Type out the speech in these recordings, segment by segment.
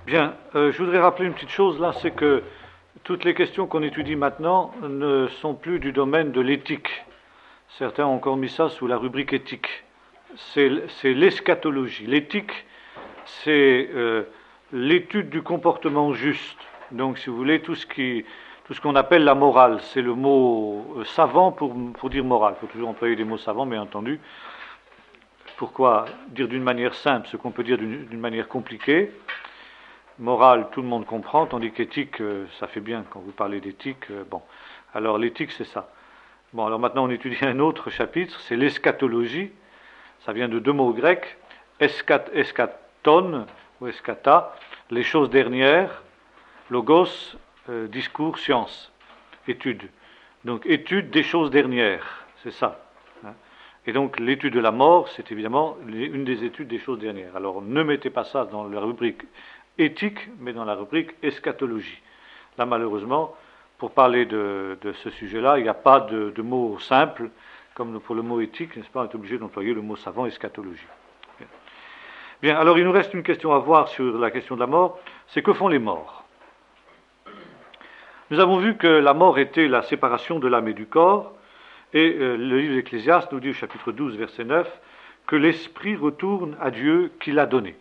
Bien, je voudrais rappeler une petite chose là, c'est que toutes les questions qu'on étudie maintenant ne sont plus du domaine de l'éthique. Certains ont encore mis ça sous la rubrique éthique. C'est l'eschatologie. L'éthique, c'est l'étude du comportement juste. Donc, si vous voulez, tout ce qu'on appelle la morale, c'est le mot savant pour dire morale. Il faut toujours employer des mots savants, bien entendu. Pourquoi dire d'une manière simple ce qu'on peut dire d'une manière compliquée? Morale, tout le monde comprend, tandis qu'éthique, ça fait bien quand vous parlez d'éthique. Bon, alors l'éthique, c'est ça. Bon, alors maintenant on étudie un autre chapitre, c'est l'eschatologie. Ça vient de deux mots grecs, eschaton ou eschata, les choses dernières, logos, discours, science, étude. Donc étude des choses dernières, c'est ça. Hein. Et donc l'étude de la mort, c'est évidemment une des études des choses dernières. Alors ne mettez pas ça dans la rubrique éthique, mais dans la rubrique eschatologie. Là, malheureusement, pour parler de ce sujet-là, il n'y a pas de mot simple, comme pour le mot éthique, n'est-ce pas? On est obligé d'employer le mot savant, eschatologie. Bien, alors il nous reste une question à voir sur la question de la mort, c'est que font les morts? Nous avons vu que la mort était la séparation de l'âme et du corps, et le livre d'Ecclésiaste nous dit au chapitre 12, verset 9, que l'esprit retourne à Dieu qui l'a donné.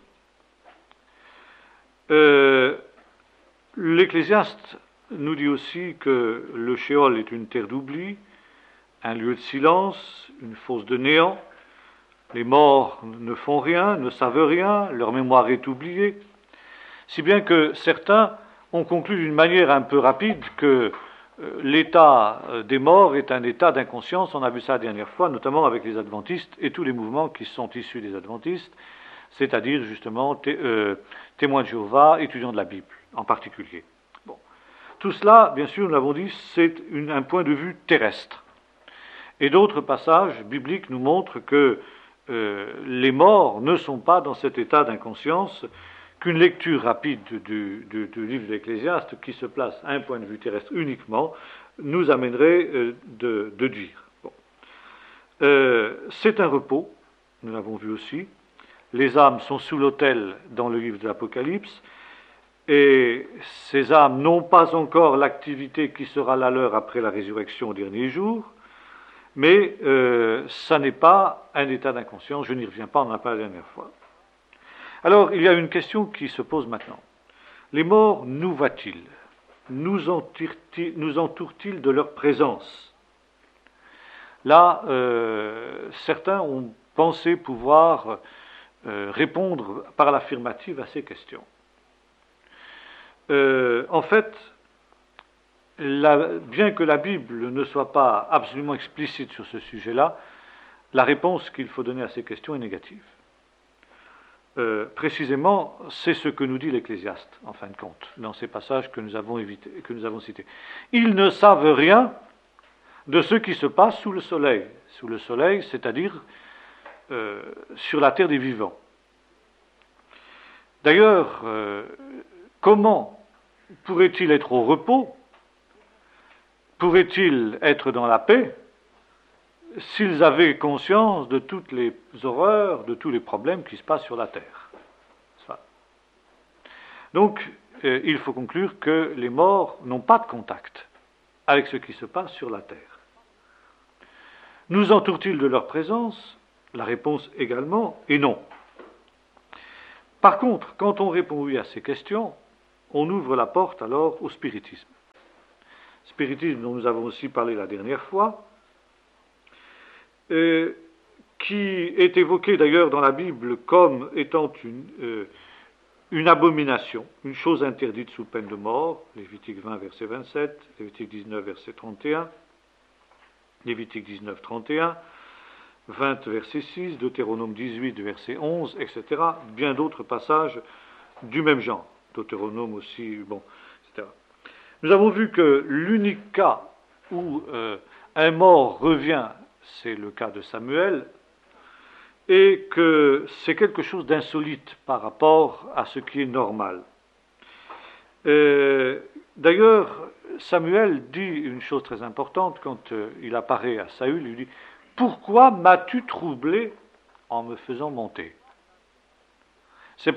L'Ecclésiaste nous dit aussi que le Sheol est une terre d'oubli, un lieu de silence, une fosse de néant. Les morts ne font rien, ne savent rien, leur mémoire est oubliée. Si bien que certains ont conclu d'une manière un peu rapide que l'état des morts est un état d'inconscience. On a vu ça la dernière fois, notamment avec les adventistes et tous les mouvements qui sont issus des adventistes, c'est-à-dire justement témoins de Jéhovah, étudiants de la Bible en particulier. Bon. Tout cela, bien sûr, nous l'avons dit, c'est un point de vue terrestre. Et d'autres passages bibliques nous montrent que les morts ne sont pas dans cet état d'inconscience, qu'une lecture rapide du livre de l'Ecclésiaste, qui se place à un point de vue terrestre uniquement, nous amènerait de dire. Bon. C'est un repos, nous l'avons vu aussi. Les âmes sont sous l'autel dans le livre de l'Apocalypse, et ces âmes n'ont pas encore l'activité qui sera la leur après la résurrection au dernier jour, mais ça n'est pas un état d'inconscience, je n'y reviens pas, on en a parlé la dernière fois. Alors, il y a une question qui se pose maintenant. Les morts, nous voient-ils? Nous entourent-ils de leur présence? Là, certains ont pensé pouvoir répondre par l'affirmative à ces questions. En fait, bien que la Bible ne soit pas absolument explicite sur ce sujet-là, la réponse qu'il faut donner à ces questions est négative. Précisément, c'est ce que nous dit l'Ecclésiaste, en fin de compte, dans ces passages que nous avons cités. Ils ne savent rien de ce qui se passe sous le soleil. Sous le soleil, c'est-à-dire sur la terre des vivants. D'ailleurs, comment pourrait-il être au repos? Pourrait-il être dans la paix s'ils avaient conscience de toutes les horreurs, de tous les problèmes qui se passent sur la terre? Donc, il faut conclure que les morts n'ont pas de contact avec ce qui se passe sur la terre. Nous entourent-ils de leur présence? La réponse également est non. Par contre, quand on répond oui à ces questions, on ouvre la porte alors au spiritisme. Spiritisme dont nous avons aussi parlé la dernière fois, qui est évoqué d'ailleurs dans la Bible comme étant une abomination, une chose interdite sous peine de mort, Lévitique 20, verset 27, Lévitique 19, verset 31, Lévitique 19, 31, 20, verset 6, Deutéronome 18, verset 11, etc. Bien d'autres passages du même genre, Deutéronome aussi, bon, etc. Nous avons vu que l'unique cas où un mort revient, c'est le cas de Samuel, et que c'est quelque chose d'insolite par rapport à ce qui est normal. D'ailleurs, Samuel dit une chose très importante quand il apparaît à Saül, il lui dit « Pourquoi m'as-tu troublé en me faisant monter ?»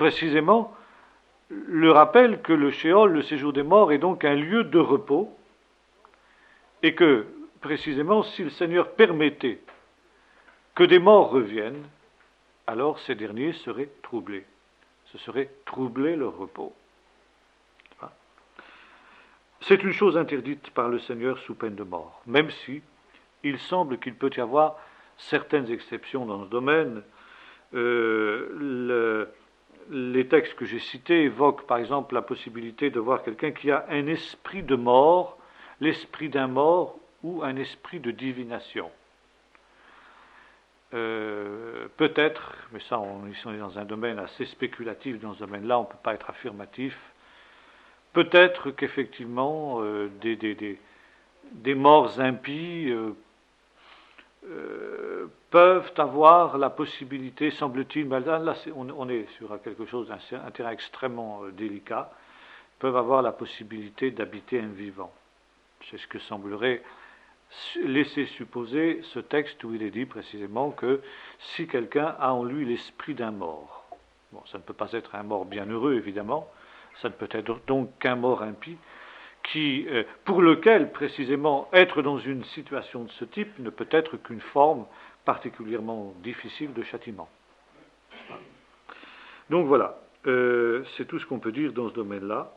C'est précisément le rappelle que le Sheol, le séjour des morts, est donc un lieu de repos, et que, précisément, si le Seigneur permettait que des morts reviennent, alors ces derniers seraient troublés. Ce serait troubler leur repos. C'est une chose interdite par le Seigneur sous peine de mort, même si il semble qu'il peut y avoir certaines exceptions dans ce domaine. Les textes que j'ai cités évoquent par exemple la possibilité de voir quelqu'un qui a un esprit de mort, l'esprit d'un mort ou un esprit de divination. Peut-être, mais ça on est dans un domaine assez spéculatif, dans ce domaine-là on ne peut pas être affirmatif, peut-être qu'effectivement des morts impies peuvent avoir la possibilité, semble-t-il, là on est sur quelque chose, un terrain extrêmement délicat, peuvent avoir la possibilité d'habiter un vivant. C'est ce que semblerait laisser supposer ce texte où il est dit précisément que si quelqu'un a en lui l'esprit d'un mort, bon, ça ne peut pas être un mort bienheureux évidemment, ça ne peut être donc qu'un mort impie, pour lequel précisément être dans une situation de ce type ne peut être qu'une forme particulièrement difficile de châtiment. Donc voilà, c'est tout ce qu'on peut dire dans ce domaine-là.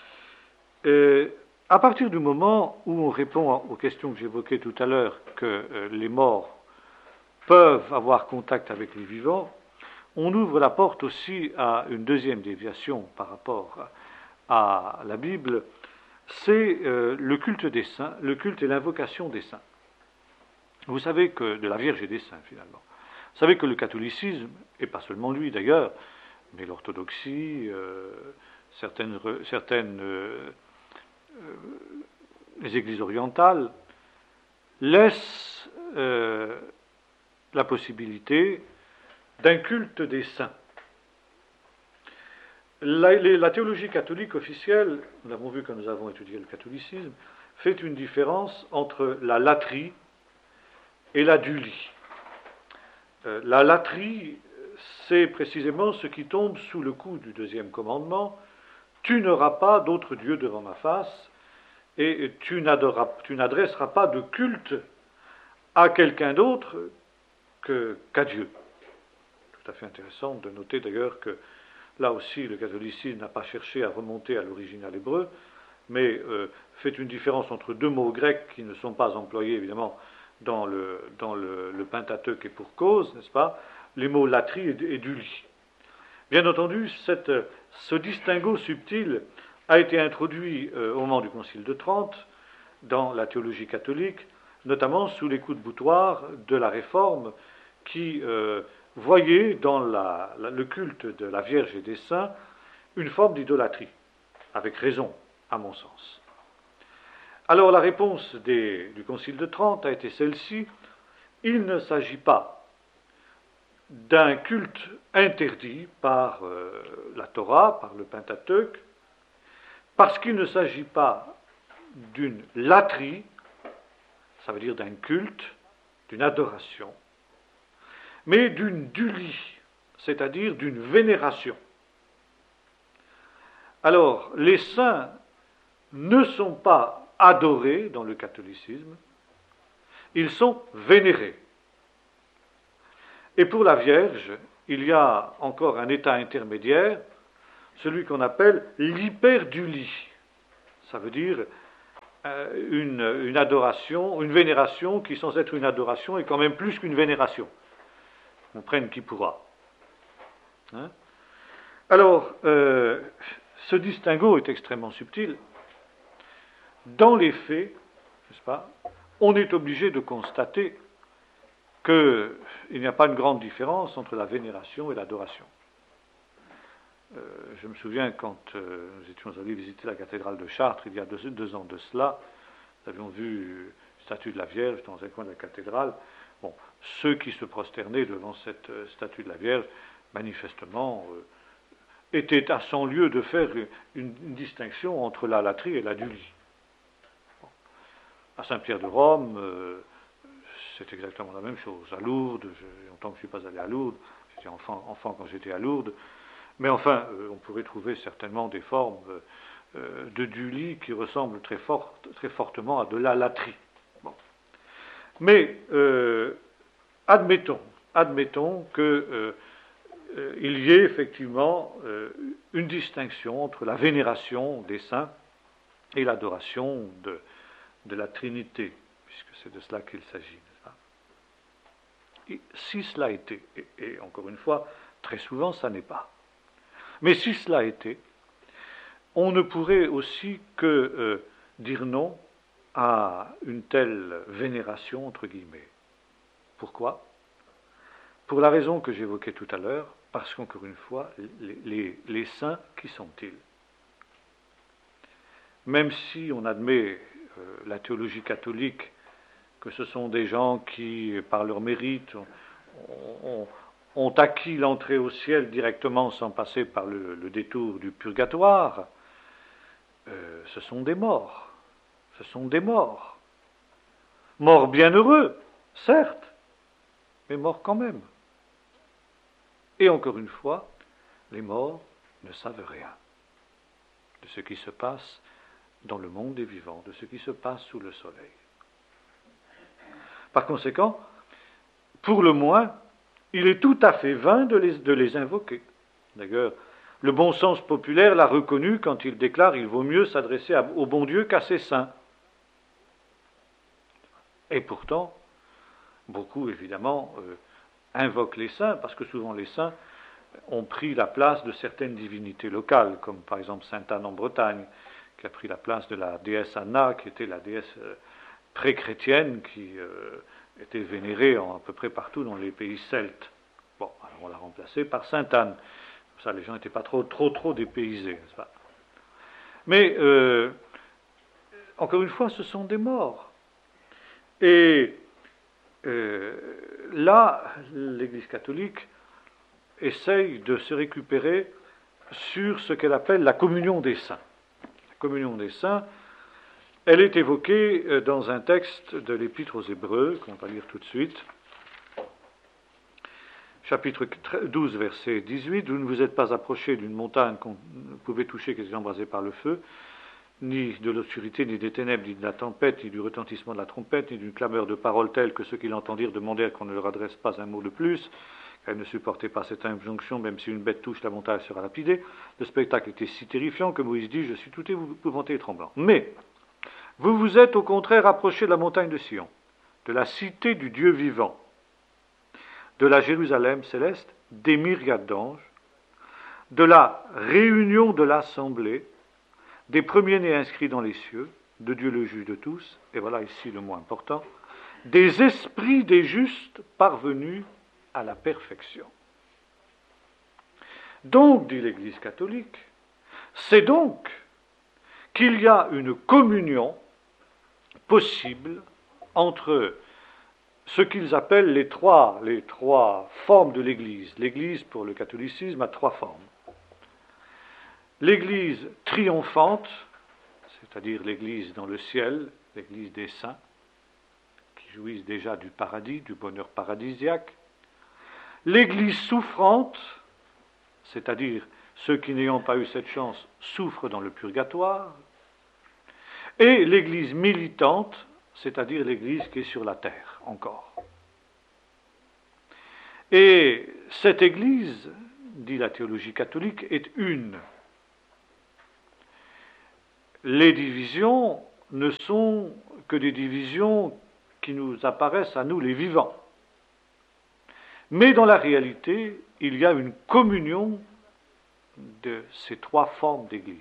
À partir du moment où on répond aux questions que j'évoquais tout à l'heure, que les morts peuvent avoir contact avec les vivants, on ouvre la porte aussi à une deuxième déviation par rapport à la Bible, c'est le culte des saints, le culte et l'invocation des saints. Vous savez que, de la Vierge et des saints finalement, vous savez que le catholicisme, et pas seulement lui d'ailleurs, mais l'orthodoxie, les églises orientales, laissent la possibilité d'un culte des saints. La théologie catholique officielle, nous l'avons vu quand nous avons étudié le catholicisme, fait une différence entre la latrie et la dulie. La latrie, c'est précisément ce qui tombe sous le coup du deuxième commandement. Tu n'auras pas d'autre Dieu devant ma face, et tu n'adresseras pas de culte à quelqu'un d'autre qu'à Dieu. Tout à fait intéressant de noter d'ailleurs que là aussi le catholicisme n'a pas cherché à remonter à l'original hébreu, mais fait une différence entre deux mots grecs qui ne sont pas employés évidemment dans le Pentateuque et pour cause, n'est-ce pas, les mots latrie et dulie. Bien entendu, ce distinguo subtil a été introduit au moment du Concile de Trente dans la théologie catholique, notamment sous les coups de boutoir de la Réforme qui voyait dans le culte de la Vierge et des saints une forme d'idolâtrie, avec raison, à mon sens. Alors la réponse du Concile de Trente a été celle-ci: il ne s'agit pas d'un culte interdit par la Torah, par le Pentateuque, parce qu'il ne s'agit pas d'une latrie, ça veut dire d'un culte, d'une adoration, mais d'une dulie, c'est-à-dire d'une vénération. Alors, les saints ne sont pas adorés dans le catholicisme, ils sont vénérés. Et pour la Vierge, il y a encore un état intermédiaire, celui qu'on appelle l'hyperdulie. Ça veut dire une adoration, une vénération qui, sans être une adoration, est quand même plus qu'une vénération. On prenne qui pourra. Hein? Alors, ce distinguo est extrêmement subtil. Dans les faits, n'est-ce pas, on est obligé de constater qu'il n'y a pas une grande différence entre la vénération et l'adoration. Je me souviens quand nous étions allés visiter la cathédrale de Chartres, il y a deux ans de cela, nous avions vu une statue de la Vierge dans un coin de la cathédrale. Bon, ceux qui se prosternaient devant cette statue de la Vierge, manifestement, étaient à 100 lieues de faire une distinction entre la latrie et la dulie. Bon. À Saint-Pierre de Rome, c'est exactement la même chose. À Lourdes, il y a longtemps que je ne suis pas allé à Lourdes, j'étais enfant quand j'étais à Lourdes, Mais enfin, on pourrait trouver certainement des formes de dulie qui ressemblent très fortement à de la latrie. Bon. Mais admettons qu'il y ait effectivement une distinction entre la vénération des saints et l'adoration de la Trinité, puisque c'est de cela qu'il s'agit. Et si cela était, et encore une fois, très souvent ça n'est pas, mais si cela était, on ne pourrait aussi que dire non à une telle vénération, entre guillemets. Pourquoi? Pour la raison que j'évoquais tout à l'heure, parce qu'encore une fois, les saints, qui sont-ils? Même si on admet la théologie catholique, que ce sont des gens qui, par leur mérite, ont acquis l'entrée au ciel directement sans passer par le détour du purgatoire, ce sont des morts. Ce sont des morts. Morts bienheureux, certes, mais morts quand même. Et encore une fois, les morts ne savent rien de ce qui se passe dans le monde des vivants, de ce qui se passe sous le soleil. Par conséquent, pour le moins, il est tout à fait vain de les invoquer. D'ailleurs, le bon sens populaire l'a reconnu quand il déclare qu'il vaut mieux s'adresser au bon Dieu qu'à ses saints. Et pourtant, beaucoup, évidemment, invoquent les saints, parce que souvent les saints ont pris la place de certaines divinités locales, comme par exemple Sainte Anne en Bretagne, qui a pris la place de la déesse Anna, qui était la déesse pré-chrétienne, qui était vénérée à peu près partout dans les pays celtes. Bon, alors on l'a remplacée par Sainte Anne. Comme ça, les gens n'étaient pas trop dépaysés, n'est-ce pas? Mais, encore une fois, ce sont des morts. Et là, l'Église catholique essaye de se récupérer sur ce qu'elle appelle la communion des saints. La communion des saints, elle est évoquée dans un texte de l'Épître aux Hébreux, qu'on va lire tout de suite. Chapitre 12, verset 18, « Vous ne vous êtes pas approchés d'une montagne qu'on ne pouvait toucher, qui était embrasée par le feu, ni de l'obscurité, ni des ténèbres, ni de la tempête, ni du retentissement de la trompette, ni d'une clameur de paroles telle que ceux qui l'entendirent demandèrent qu'on ne leur adresse pas un mot de plus, car ils ne supportaient pas cette injonction, même si une bête touche la montagne, elle sera lapidée. Le spectacle était si terrifiant que Moïse dit, je suis tout épouvanté et tremblant. Mais vous vous êtes au contraire approchés de la montagne de Sion, de la cité du Dieu vivant, de la Jérusalem céleste, des myriades d'anges, de la réunion de l'assemblée, des premiers-nés inscrits dans les cieux, de Dieu le juge de tous, et voilà ici le mot important, des esprits des justes parvenus à la perfection. Donc, dit l'Église catholique, c'est donc qu'il y a une communion possible entre ce qu'ils appellent les trois formes de l'Église. L'Église, pour le catholicisme, a trois formes. L'Église triomphante, c'est-à-dire l'Église dans le ciel, l'Église des saints, qui jouissent déjà du paradis, du bonheur paradisiaque. L'Église souffrante, c'est-à-dire ceux qui n'ayant pas eu cette chance souffrent dans le purgatoire. Et l'Église militante, c'est-à-dire l'Église qui est sur la terre, encore. Et cette Église, dit la théologie catholique, est une. Les divisions ne sont que des divisions qui nous apparaissent à nous, les vivants. Mais dans la réalité, il y a une communion de ces trois formes d'Église.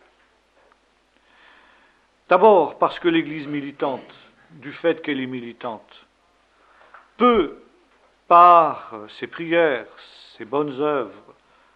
D'abord parce que l'Église militante, du fait qu'elle est militante, peut, par ses prières, ses bonnes œuvres,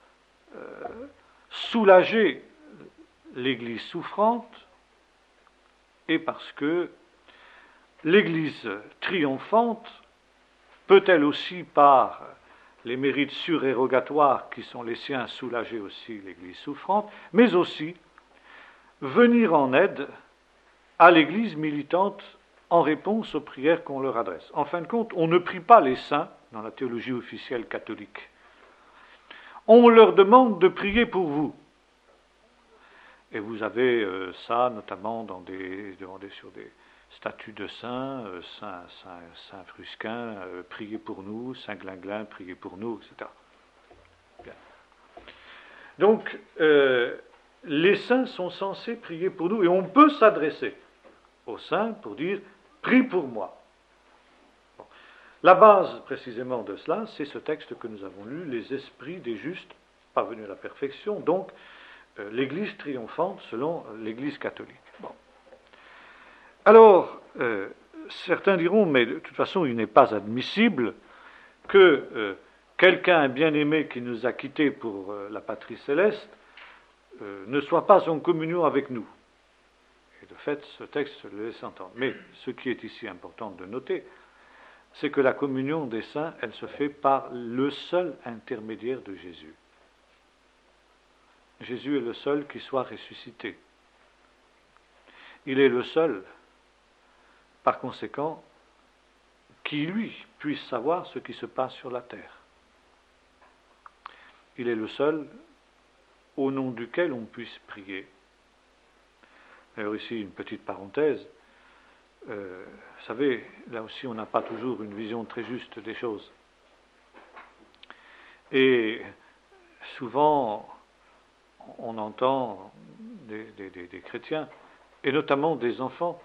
soulager l'Église souffrante, et parce que l'Église triomphante peut elle aussi, par les mérites surérogatoires qui sont les siens, soulager aussi l'Église souffrante, mais aussi venir en aide à l'Église militante en réponse aux prières qu'on leur adresse. En fin de compte, on ne prie pas les saints dans la théologie officielle catholique. on leur demande de prier pour vous. Et vous avez ça notamment sur des statues de saints, Saint Frusquin, priez pour nous, Saint Glinglin, priez pour nous, etc. Bien. Donc, les saints sont censés prier pour nous, et on peut s'adresser aux saints pour dire « prie pour moi ». Bon. La base précisément de cela, c'est ce texte que nous avons lu, « Les esprits des justes parvenus à la perfection », donc l'Église triomphante selon l'Église catholique. Bon. Alors, certains diront, mais de toute façon, il n'est pas admissible que quelqu'un bien-aimé qui nous a quittés pour la patrie céleste ne soit pas en communion avec nous. Et de fait, ce texte le laisse entendre. Mais ce qui est ici important de noter, c'est que la communion des saints, elle se fait par le seul intermédiaire de Jésus. Jésus est le seul qui soit ressuscité. Il est le seul, par conséquent, qui, lui, puisse savoir ce qui se passe sur la terre. Il est le seul au nom duquel on puisse prier. D'ailleurs, ici, une petite parenthèse. Vous savez, là aussi, on n'a pas toujours une vision très juste des choses. Et souvent, on entend des chrétiens, et notamment des enfants,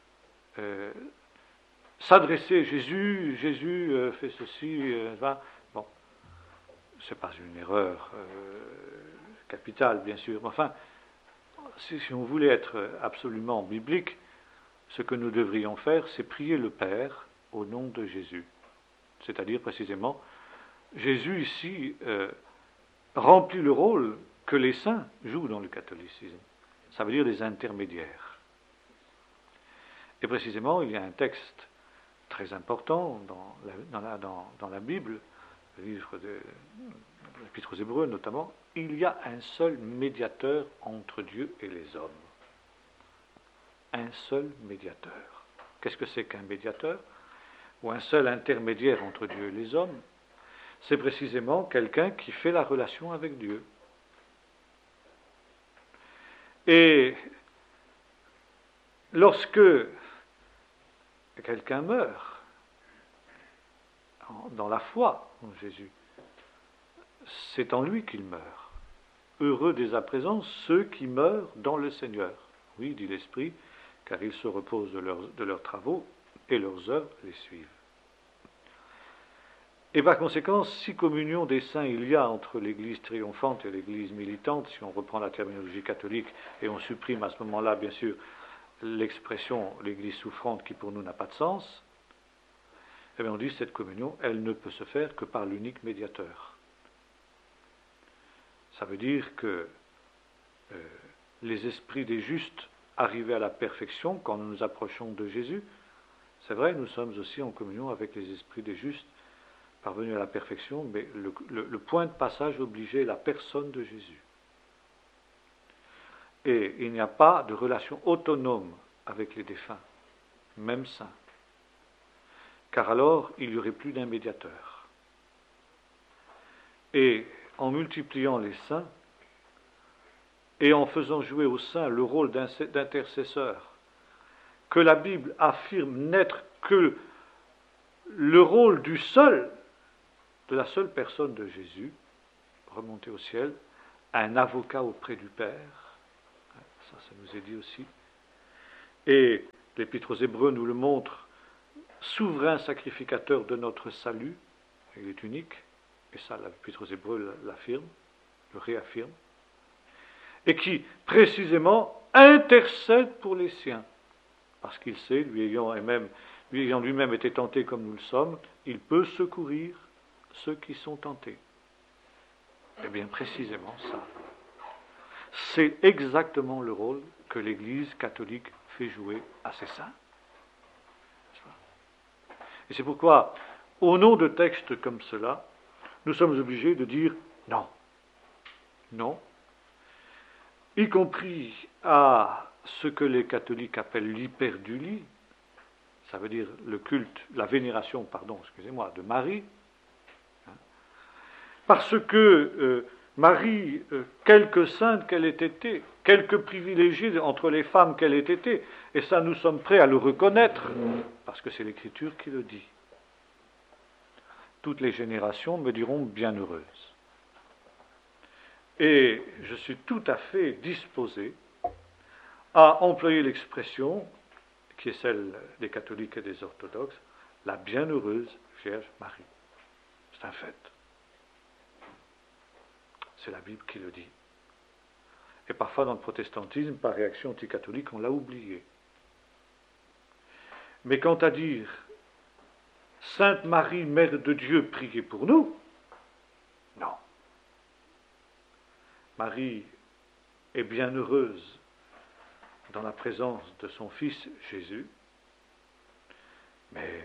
s'adresser à Jésus, Jésus fait ceci, va. Bon, ce n'est pas une erreur capitale, bien sûr, mais enfin, si on voulait être absolument biblique, ce que nous devrions faire, c'est prier le Père au nom de Jésus. C'est-à-dire précisément, Jésus ici remplit le rôle que les saints jouent dans le catholicisme. Ça veut dire des intermédiaires. Et précisément, il y a un texte très important dans la Bible, le livre de l'Épître aux Hébreux notamment, il y a un seul médiateur entre Dieu et les hommes. Un seul médiateur. Qu'est-ce que c'est qu'un médiateur? Ou un seul intermédiaire entre Dieu et les hommes? C'est précisément quelqu'un qui fait la relation avec Dieu. Et lorsque quelqu'un meurt dans la foi en Jésus, c'est en lui qu'il meurt. Heureux dès à présent ceux qui meurent dans le Seigneur. Oui, dit l'Esprit, car ils se reposent de leurs travaux et leurs œuvres les suivent. Et par conséquent, si communion des saints il y a entre l'Église triomphante et l'Église militante, si on reprend la terminologie catholique et on supprime à ce moment-là, bien sûr, l'expression l'Église souffrante qui pour nous n'a pas de sens, eh bien on dit cette communion, elle ne peut se faire que par l'unique médiateur. Ça veut dire que les esprits des justes arrivés à la perfection, quand nous nous approchons de Jésus, c'est vrai, nous sommes aussi en communion avec les esprits des justes parvenus à la perfection, mais le point de passage obligé est la personne de Jésus. Et il n'y a pas de relation autonome avec les défunts, même saints, car alors il n'y aurait plus d'un médiateur. Et en multipliant les saints, et en faisant jouer aux saints le rôle d'intercesseur, que la Bible affirme n'être que le rôle de la seule personne de Jésus, remonté au ciel, un avocat auprès du Père, ça nous est dit aussi, et l'Épître aux Hébreux nous le montre, souverain sacrificateur de notre salut, il est unique, et ça l'Épître aux Hébreux l'affirme, le réaffirme, et qui précisément intercède pour les siens, parce qu'il sait, lui ayant lui-même été tenté comme nous le sommes, il peut secourir ceux qui sont tentés. Eh bien, précisément ça. C'est exactement le rôle que l'Église catholique fait jouer à ses saints. Et c'est pourquoi, au nom de textes comme cela, nous sommes obligés de dire non. Non. Y compris à ce que les catholiques appellent l'hyperdulie, ça veut dire le culte, la vénération, de Marie, parce que Marie, quelque sainte qu'elle ait été, quelque privilégiée entre les femmes qu'elle ait été, et ça nous sommes prêts à le reconnaître, parce que c'est l'Écriture qui le dit. Toutes les générations me diront bienheureuse. Et je suis tout à fait disposé à employer l'expression, qui est celle des catholiques et des orthodoxes, la bienheureuse Vierge Marie. C'est un fait. C'est la Bible qui le dit. Et parfois dans le protestantisme, par réaction anticatholique, on l'a oublié. Mais quant à dire Sainte Marie, Mère de Dieu, priez pour nous, non. Marie est bienheureuse dans la présence de son Fils Jésus, mais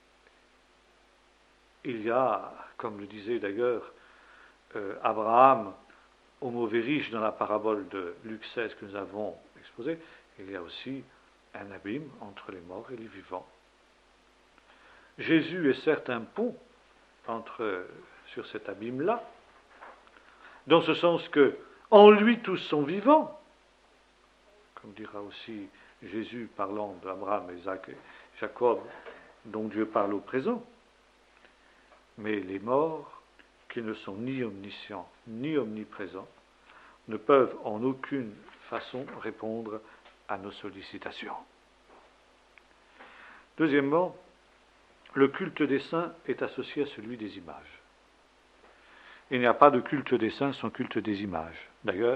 il y a, comme le disait d'ailleurs Abraham, homo veriche dans la parabole de Luc 16 que nous avons exposée, il y a aussi un abîme entre les morts et les vivants. Jésus est certes un pont sur cet abîme-là, dans ce sens que en lui tous sont vivants, comme dira aussi Jésus parlant d'Abraham, Isaac et Jacob, dont Dieu parle au présent. Mais les morts, qui ne sont ni omniscients ni omniprésents, ne peuvent en aucune façon répondre à nos sollicitations. Deuxièmement, le culte des saints est associé à celui des images. Il n'y a pas de culte des saints sans culte des images. D'ailleurs,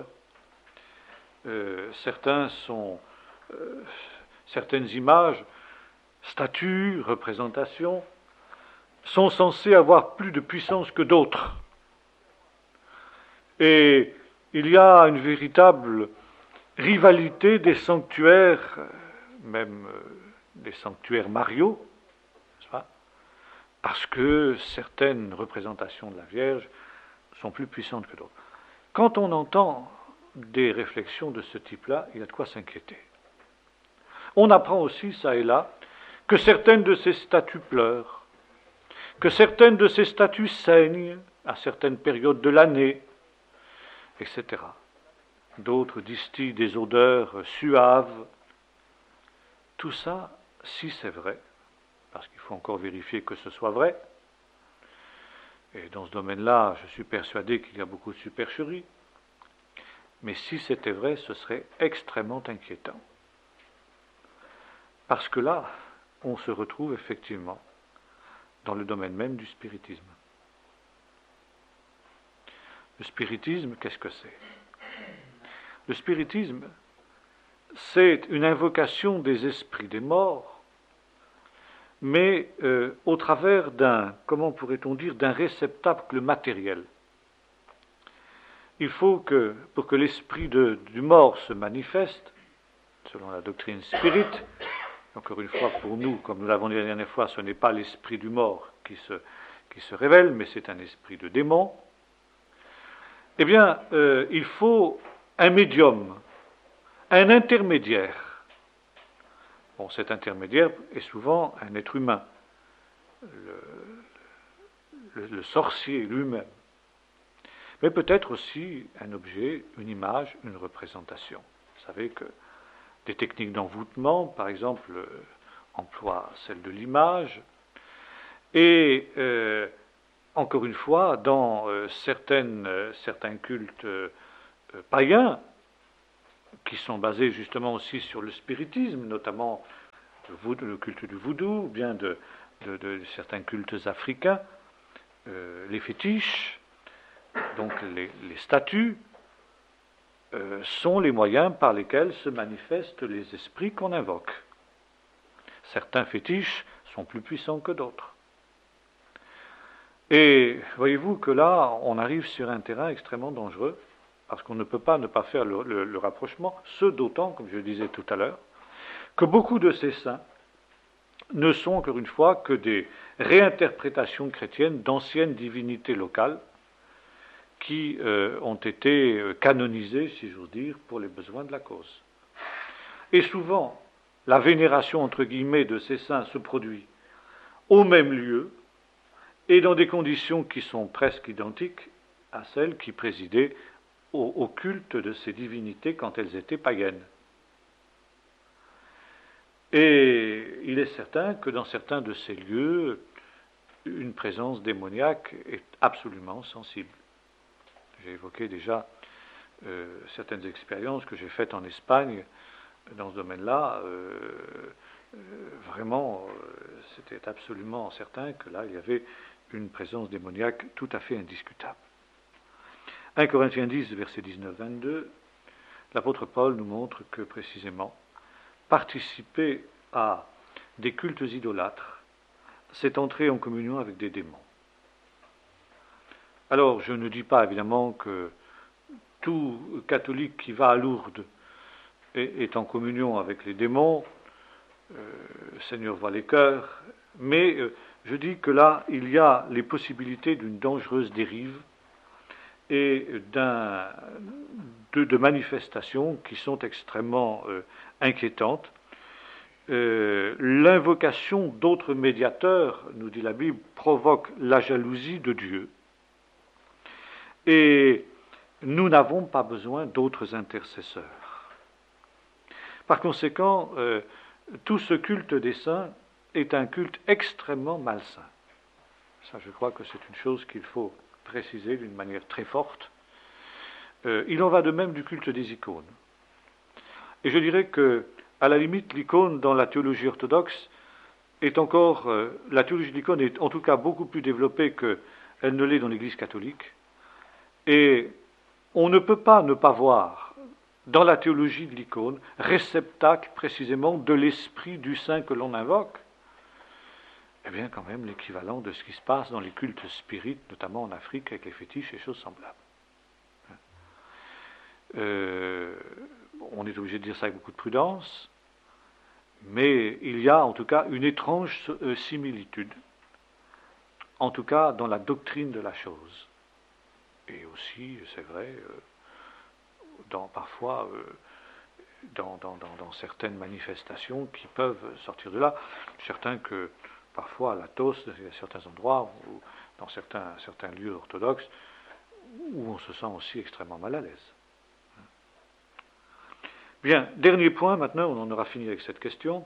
certaines images, statues, représentations, sont censées avoir plus de puissance que d'autres. Et il y a une véritable rivalité des sanctuaires, même des sanctuaires mariaux, n'est-ce pas ? Parce que certaines représentations de la Vierge sont plus puissantes que d'autres. Quand on entend des réflexions de ce type-là, il y a de quoi s'inquiéter. On apprend aussi, ça et là, que certaines de ces statues pleurent, que certaines de ces statues saignent à certaines périodes de l'année, etc. D'autres distillent des odeurs suaves. Tout ça, si c'est vrai, parce qu'il faut encore vérifier que ce soit vrai, et dans ce domaine-là, je suis persuadé qu'il y a beaucoup de supercheries, mais si c'était vrai, ce serait extrêmement inquiétant. Parce que là, on se retrouve effectivement dans le domaine même du spiritisme. Le spiritisme, qu'est-ce que c'est ? Le spiritisme, c'est une invocation des esprits des morts, mais au travers d'un, comment pourrait-on dire, d'un réceptacle matériel. Il faut que, pour que l'esprit du mort se manifeste, selon la doctrine spirite, encore une fois pour nous, comme nous l'avons dit la dernière fois, ce n'est pas l'esprit du mort qui se révèle, mais c'est un esprit de démon, eh bien, il faut un médium, un intermédiaire. Bon, cet intermédiaire est souvent un être humain, le sorcier lui-même. Mais peut-être aussi un objet, une image, une représentation. Vous savez que des techniques d'envoûtement, par exemple, emploient celle de l'image. Et encore une fois, dans certains cultes païens, qui sont basés justement aussi sur le spiritisme, notamment le culte du voodoo, ou bien de certains cultes africains, les fétiches, donc les statues, sont les moyens par lesquels se manifestent les esprits qu'on invoque. Certains fétiches sont plus puissants que d'autres. Et voyez-vous que là, on arrive sur un terrain extrêmement dangereux, parce qu'on ne peut pas ne pas faire le rapprochement, ce d'autant, comme je le disais tout à l'heure, que beaucoup de ces saints ne sont, encore une fois, que des réinterprétations chrétiennes d'anciennes divinités locales qui ont été canonisées, si j'ose dire, pour les besoins de la cause. Et souvent, la vénération, entre guillemets, de ces saints se produit au même lieu, et dans des conditions qui sont presque identiques, à celles qui présidaient au culte de ces divinités quand elles étaient païennes. Et il est certain que dans certains de ces lieux, une présence démoniaque est absolument sensible. J'ai évoqué déjà certaines expériences que j'ai faites en Espagne dans ce domaine-là. Vraiment, c'était absolument certain que là, il y avait une présence démoniaque tout à fait indiscutable. 1 Corinthiens 10, versets 19-22, l'apôtre Paul nous montre que précisément, participer à des cultes idolâtres, c'est entrer en communion avec des démons. Alors, je ne dis pas évidemment que tout catholique qui va à Lourdes est en communion avec les démons, le Seigneur voit les cœurs, mais je dis que là, il y a les possibilités d'une dangereuse dérive et de manifestations qui sont extrêmement inquiétantes. L'invocation d'autres médiateurs, nous dit la Bible, provoque la jalousie de Dieu. Et nous n'avons pas besoin d'autres intercesseurs. Par conséquent, tout ce culte des saints est un culte extrêmement malsain. Ça, je crois que c'est une chose qu'il faut préciser d'une manière très forte. Il en va de même du culte des icônes. Et je dirais que, à la limite, l'icône dans la théologie orthodoxe est encore, la théologie de l'icône est en tout cas beaucoup plus développée qu'elle ne l'est dans l'Église catholique. Et on ne peut pas ne pas voir dans la théologie de l'icône réceptacle précisément de l'esprit du saint que l'on invoque. Eh bien, quand même, l'équivalent de ce qui se passe dans les cultes spirites, notamment en Afrique, avec les fétiches et choses semblables. On est obligé de dire ça avec beaucoup de prudence, mais il y a en tout cas une étrange similitude, en tout cas dans la doctrine de la chose. Et aussi, c'est vrai, parfois dans certaines manifestations qui peuvent sortir de là. Certain que parfois à l'Athos, il y a certains endroits, ou dans certains lieux orthodoxes, où on se sent aussi extrêmement mal à l'aise. Bien, dernier point, maintenant, on en aura fini avec cette question.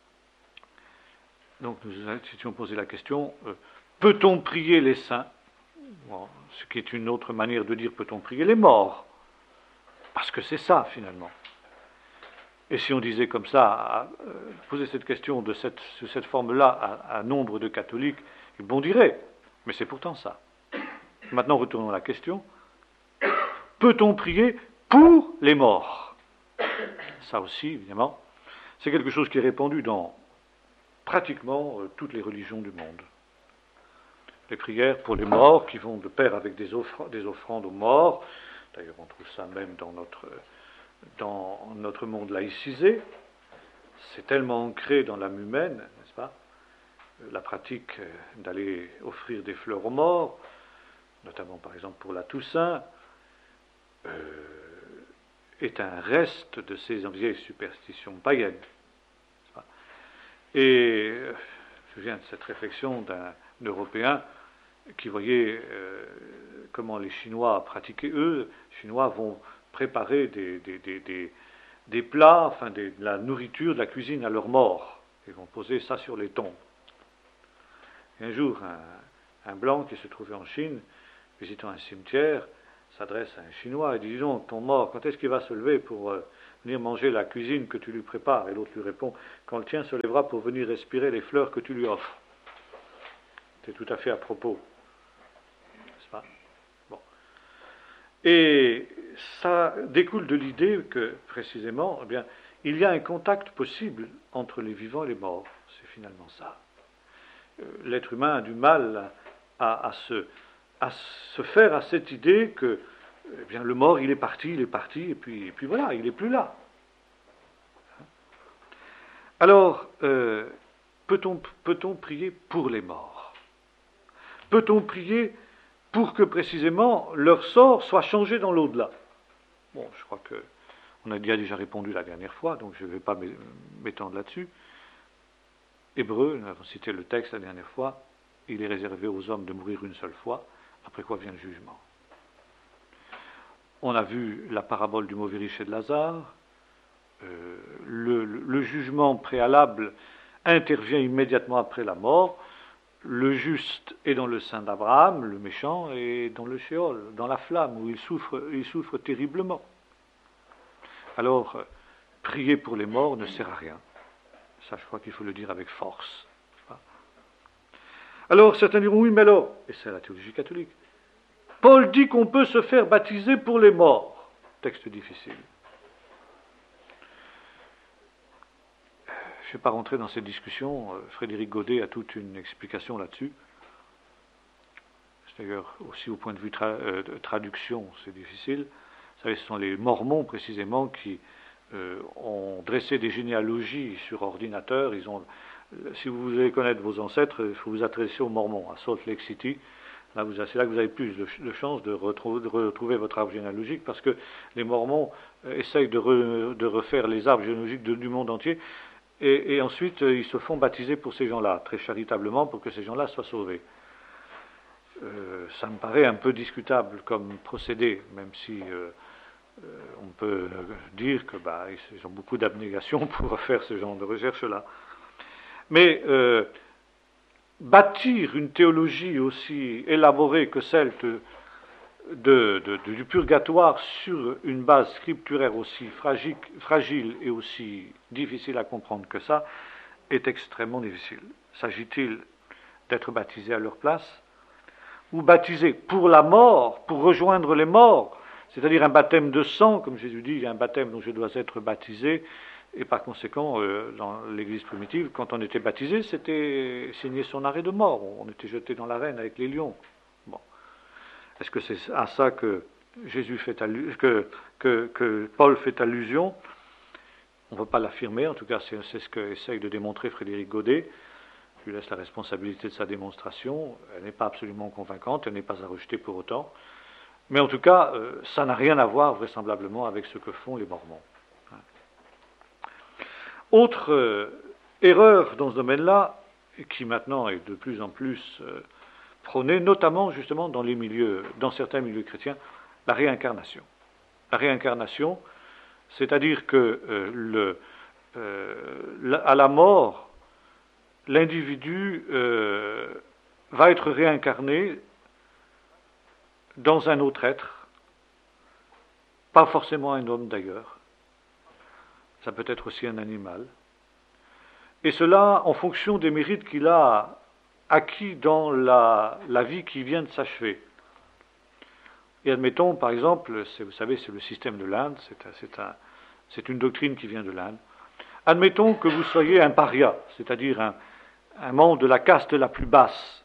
Donc nous étions posé la question, peut-on prier les saints? Bon, ce qui est une autre manière de dire peut-on prier les morts? Parce que c'est ça, finalement. Et si on disait comme ça, poser cette question sous cette forme-là à nombre de catholiques, ils bondiraient. Mais c'est pourtant ça. Maintenant, retournons à la question. Peut-on prier pour les morts? Ça aussi, évidemment, c'est quelque chose qui est répandu dans pratiquement toutes les religions du monde. Les prières pour les morts qui vont de pair avec des offrandes aux morts. D'ailleurs, on trouve ça même dans notre monde laïcisé. C'est tellement ancré dans l'âme humaine, n'est-ce pas? La pratique d'aller offrir des fleurs aux morts, notamment par exemple pour la Toussaint, est un reste de ces vieilles superstitions païennes. Et je me souviens de cette réflexion d'un Européen qui voyait comment les Chinois pratiquaient. Eux, les Chinois vont préparer des plats, enfin de la nourriture, de la cuisine à leur mort. Ils vont poser ça sur les tombes. Et un jour, un blanc qui se trouvait en Chine, visitant un cimetière, s'adresse à un Chinois et dit: dis donc, ton mort, quand est-ce qu'il va se lever pour venir manger la cuisine que tu lui prépares? Et l'autre lui répond: quand le tien se lèvera pour venir respirer les fleurs que tu lui offres. C'est tout à fait à propos. N'est-ce pas? Bon. Et ça découle de l'idée que, précisément, eh bien, il y a un contact possible entre les vivants et les morts. C'est finalement ça. L'être humain a du mal à se faire à cette idée que eh bien, le mort, il est parti, et puis voilà, il n'est plus là. Alors, peut-on prier pour les morts? Peut-on prier pour que précisément leur sort soit changé dans l'au-delà? Bon, je crois qu'on a déjà répondu la dernière fois, donc je ne vais pas m'étendre là-dessus. Hébreux, nous avons cité le texte la dernière fois, il est réservé aux hommes de mourir une seule fois, après quoi vient le jugement. On a vu la parabole du mauvais riche et de Lazare. Le jugement préalable intervient immédiatement après la mort. Le juste est dans le sein d'Abraham, le méchant est dans le Sheol, dans la flamme, où il souffre terriblement. Alors, prier pour les morts ne sert à rien. Ça, je crois qu'il faut le dire avec force. Alors, certains diront, oui, mais alors, et c'est la théologie catholique, Paul dit qu'on peut se faire baptiser pour les morts. Texte difficile. Je ne vais pas rentrer dans cette discussion. Frédéric Godet a toute une explication là-dessus. C'est d'ailleurs aussi au point de vue de traduction, c'est difficile. Vous savez, ce sont les Mormons précisément qui ont dressé des généalogies sur ordinateur. Si vous voulez connaître vos ancêtres, il faut vous adresser aux Mormons, à Salt Lake City. Là, c'est là que vous avez plus de chances de retrouver votre arbre généalogique, parce que les Mormons essayent de refaire les arbres généalogiques du monde entier. Et ensuite, ils se font baptiser pour ces gens-là, très charitablement, pour que ces gens-là soient sauvés. Ça me paraît un peu discutable comme procédé, même si on peut dire que ils ont beaucoup d'abnégation pour faire ce genre de recherche-là. Mais bâtir une théologie aussi élaborée que celle du purgatoire sur une base scripturaire aussi fragile et aussi difficile à comprendre que ça, est extrêmement difficile. S'agit-il d'être baptisé à leur place, ou baptisé pour la mort, pour rejoindre les morts, c'est-à-dire un baptême de sang, comme Jésus dit, il y a un baptême dont je dois être baptisé, et par conséquent, dans l'Église primitive, quand on était baptisé, c'était signer son arrêt de mort, on était jeté dans l'arène avec les lions. Est-ce que c'est à ça que Jésus que Paul fait allusion? On ne peut pas l'affirmer, en tout cas c'est ce qu'essaye de démontrer Frédéric Godet. Je lui laisse la responsabilité de sa démonstration. Elle n'est pas absolument convaincante, elle n'est pas à rejeter pour autant. Mais en tout cas, ça n'a rien à voir vraisemblablement avec ce que font les Mormons. Autre erreur dans ce domaine-là, qui maintenant est de plus en plus prônée, notamment justement dans certains milieux chrétiens, la réincarnation. La réincarnation, c'est-à-dire que à la mort, l'individu va être réincarné dans un autre être, pas forcément un homme d'ailleurs, ça peut être aussi un animal, et cela en fonction des mérites qu'il a acquis dans la vie qui vient de s'achever. Et admettons, par exemple, vous savez, c'est le système de l'Inde, c'est une doctrine qui vient de l'Inde. Admettons que vous soyez un paria, c'est-à-dire un membre de la caste la plus basse.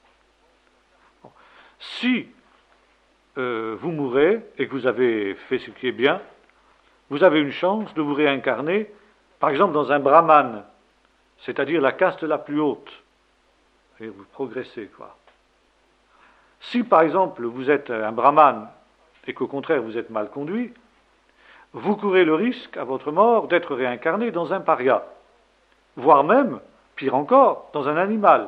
Si vous mourrez et que vous avez fait ce qui est bien, vous avez une chance de vous réincarner, par exemple, dans un brahmane, c'est-à-dire la caste la plus haute. Et vous progressez, quoi. Si, par exemple, vous êtes un brahmane et qu'au contraire vous êtes mal conduit, vous courez le risque, à votre mort, d'être réincarné dans un paria, voire même, pire encore, dans un animal.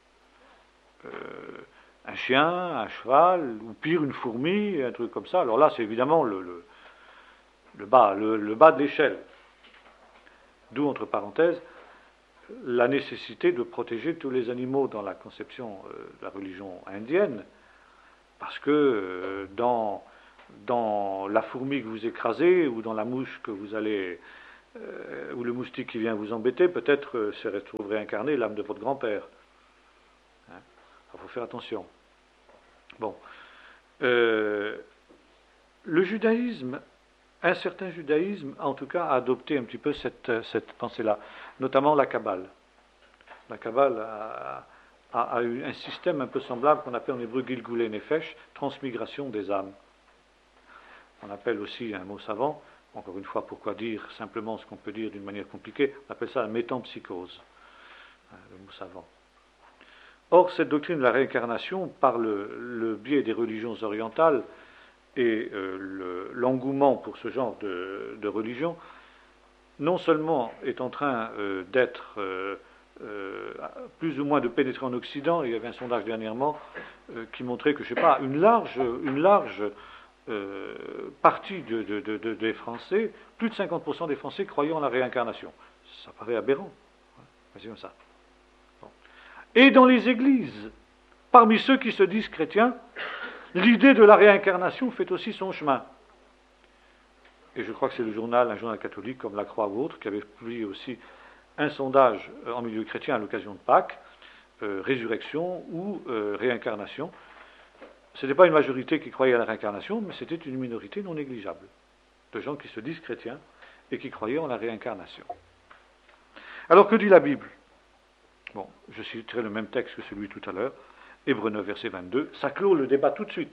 Un chien, un cheval, ou pire, une fourmi, un truc comme ça. Alors là, c'est évidemment le bas de l'échelle. D'où, entre parenthèses, la nécessité de protéger tous les animaux dans la conception de la religion indienne, parce que dans la fourmi que vous écrasez, ou dans la mouche que vous allez, ou le moustique qui vient vous embêter, peut-être se retrouve réincarné l'âme de votre grand-père. Il faut faire attention. Bon. Le judaïsme, un certain judaïsme, en tout cas, a adopté un petit peu cette pensée-là, notamment la Kabbale. La Kabbale a eu un système un peu semblable qu'on appelle en hébreu Gilgulei Nefesh, transmigration des âmes. On appelle aussi un mot savant, encore une fois, pourquoi dire simplement ce qu'on peut dire d'une manière compliquée, on appelle ça la métempsychose, le mot savant. Or, cette doctrine de la réincarnation, par le biais des religions orientales et l'engouement pour ce genre de religion, non seulement est en train d'être plus ou moins de pénétrer en Occident. Il y avait un sondage dernièrement qui montrait que, je ne sais pas, une large partie des Français, plus de 50% des Français croyaient en la réincarnation. Ça paraît aberrant. C'est comme ça. Bon. Et dans les églises, parmi ceux qui se disent chrétiens, l'idée de la réincarnation fait aussi son chemin. Et je crois que c'est un journal catholique comme La Croix ou autre, qui avait publié aussi un sondage en milieu chrétien à l'occasion de Pâques, résurrection ou réincarnation. Ce n'était pas une majorité qui croyait à la réincarnation, mais c'était une minorité non négligeable de gens qui se disent chrétiens et qui croyaient en la réincarnation. Alors que dit la Bible? Bon, je citerai le même texte que celui tout à l'heure, Hébreux 9, verset 22, ça clôt le débat tout de suite.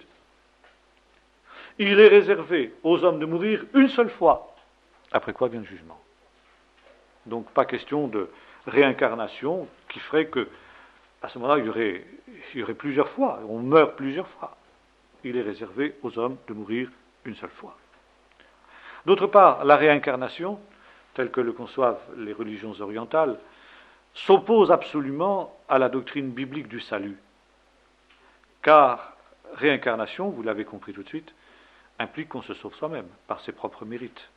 Il est réservé aux hommes de mourir une seule fois, après quoi vient le jugement. Donc pas question de réincarnation qui ferait que, à ce moment-là, il y aurait plusieurs fois, on meurt plusieurs fois. Il est réservé aux hommes de mourir une seule fois. D'autre part, la réincarnation, telle que le conçoivent les religions orientales, s'oppose absolument à la doctrine biblique du salut. Car réincarnation, vous l'avez compris tout de suite, implique qu'on se sauve soi-même par ses propres mérites.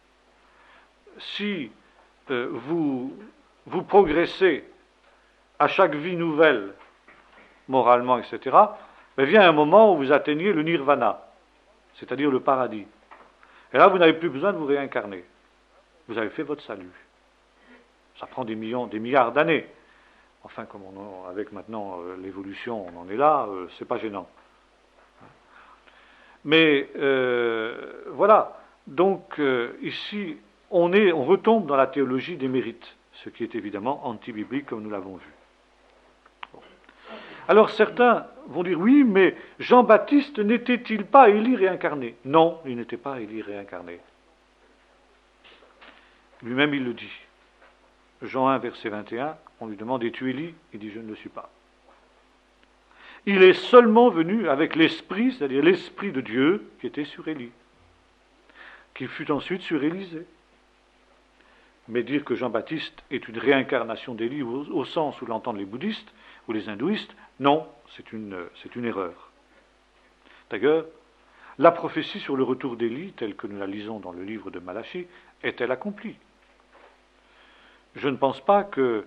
Si vous progressez à chaque vie nouvelle, moralement, etc., mais vient un moment où vous atteignez le nirvana, c'est-à-dire le paradis. Et là, vous n'avez plus besoin de vous réincarner. Vous avez fait votre salut. Ça prend des milliards d'années. Enfin, comme avec maintenant l'évolution, on en est là, c'est pas gênant. Mais voilà. Donc ici, on retombe dans la théologie des mérites, ce qui est évidemment anti-biblique, comme nous l'avons vu. Bon. Alors certains vont dire oui, mais Jean-Baptiste n'était-il pas Élie réincarné? Non, il n'était pas Élie réincarné. Lui-même, il le dit. Jean 1, verset 21, on lui demande, es-tu Élie? Il dit, je ne le suis pas. Il est seulement venu avec l'esprit, c'est-à-dire l'esprit de Dieu, qui était sur Élie, qui fut ensuite sur Élisée. Mais dire que Jean-Baptiste est une réincarnation d'Élie au sens où l'entendent les bouddhistes ou les hindouistes, non, c'est une erreur. D'ailleurs, la prophétie sur le retour d'Élie, telle que nous la lisons dans le livre de Malachie, est-elle accomplie? Je ne pense pas que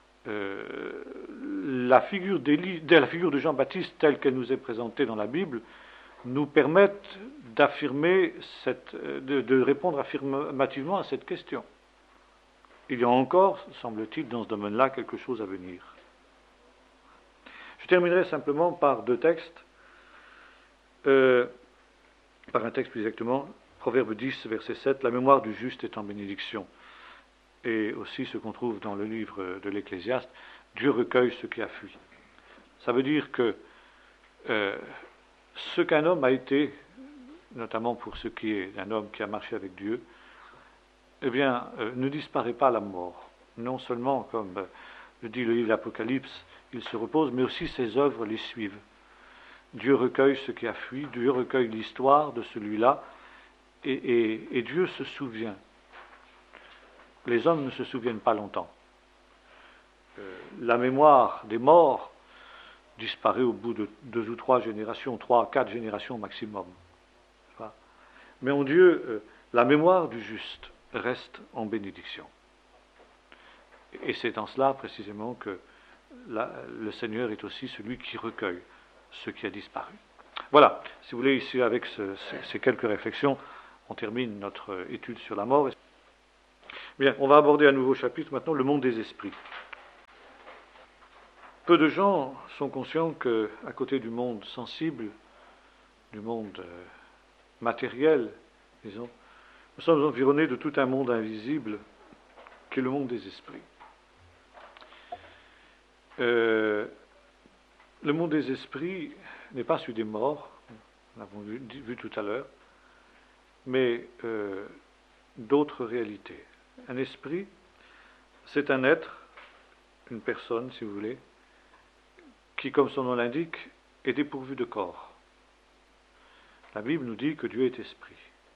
la figure de Jean-Baptiste, telle qu'elle nous est présentée dans la Bible, nous permette d'affirmer de répondre affirmativement à cette question. Il y a encore, semble-t-il, dans ce domaine-là, quelque chose à venir. Je terminerai simplement par deux textes, par un texte plus exactement, Proverbe 10, verset 7, la mémoire du juste est en bénédiction. Et aussi ce qu'on trouve dans le livre de l'Ecclésiaste, Dieu recueille ce qui a fui. Ça veut dire que ce qu'un homme a été, notamment pour ce qui est d'un homme qui a marché avec Dieu, eh bien, ne disparaît pas à la mort. Non seulement, comme le dit le livre de l'Apocalypse, il se repose, mais aussi ses œuvres les suivent. Dieu recueille ce qui a fui, Dieu recueille l'histoire de celui-là, et Dieu se souvient. Les hommes ne se souviennent pas longtemps. La mémoire des morts disparaît au bout de 2 ou 3 générations, 3 à 4 générations maximum. Mais en Dieu, la mémoire du juste reste en bénédiction. Et c'est en cela précisément que le Seigneur est aussi celui qui recueille ce qui a disparu. Voilà, si vous voulez, ici avec ces quelques réflexions, on termine notre étude sur la mort. Bien, on va aborder un nouveau chapitre maintenant, le monde des esprits. Peu de gens sont conscients qu'à côté du monde sensible, du monde matériel, disons, nous sommes environnés de tout un monde invisible qui est le monde des esprits. Le monde des esprits n'est pas celui des morts, nous l'avons vu tout à l'heure, mais d'autres réalités. Un esprit, c'est un être, une personne, si vous voulez, qui, comme son nom l'indique, est dépourvu de corps. La Bible nous dit que Dieu est esprit.